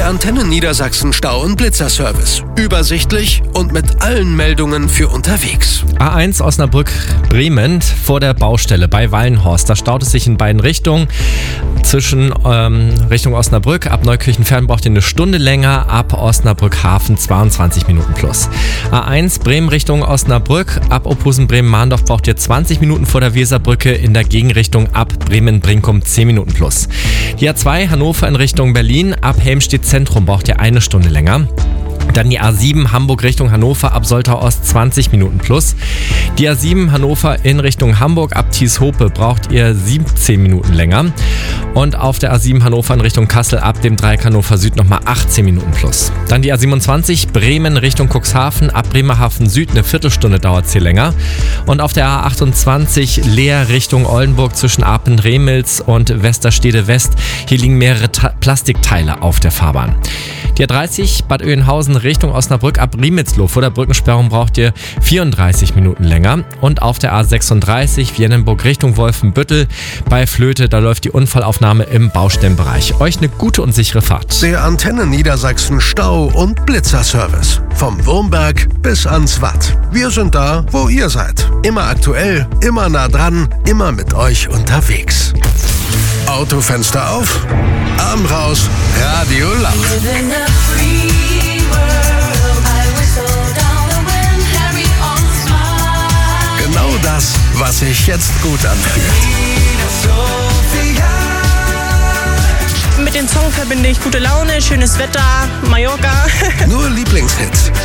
Der Antenne Niedersachsen Stau- und Blitzerservice. Übersichtlich und mit allen Meldungen für unterwegs. A1 Osnabrück-Bremen vor der Baustelle bei Wallenhorst. Da staut es sich in beiden Richtungen. Zwischen Richtung Osnabrück, ab Neukirchen-Fern braucht ihr eine Stunde länger, ab Osnabrück-Hafen 22 Minuten plus. A1 Bremen Richtung Osnabrück, ab Ophusen-Bremen-Mahndorf braucht ihr 20 Minuten vor der Weserbrücke, in der Gegenrichtung ab Bremen-Brinkum 10 Minuten plus. Die A2 Hannover in Richtung Berlin, ab Helmstedt Zentrum braucht ihr eine Stunde länger. Dann die A7 Hamburg Richtung Hannover ab Soltau Ost 20 Minuten plus. Die A7 Hannover in Richtung Hamburg ab Thieshope braucht ihr 17 Minuten länger. Und auf der A7 Hannover in Richtung Kassel ab dem Dreieck Hannover Süd nochmal 18 Minuten plus. Dann die A27 Bremen Richtung Cuxhaven ab Bremerhaven Süd, eine Viertelstunde dauert es hier länger. Und auf der A28 Leer Richtung Oldenburg zwischen Apen-Remels und Westerstede West. Hier liegen mehrere Plastikteile auf der Fahrbahn. Die A30 Bad Oeynhausen Richtung Osnabrück ab Riemelsloh. Vor der Brückensperrung braucht ihr 34 Minuten länger. Und auf der A36 Viennenburg Richtung Wolfenbüttel bei Flöte, da läuft die Unfallaufnahme im Baustellenbereich. Euch eine gute und sichere Fahrt. Der Antenne Niedersachsen Stau- und Blitzerservice. Vom Wurmberg bis ans Watt. Wir sind da, wo ihr seid. Immer aktuell, immer nah dran, immer mit euch unterwegs. Autofenster auf, Arm raus, Radio laut. Genau das, was sich jetzt gut anfühlt. Mit dem Song verbinde ich gute Laune, schönes Wetter, Mallorca. Nur Lieblingshits.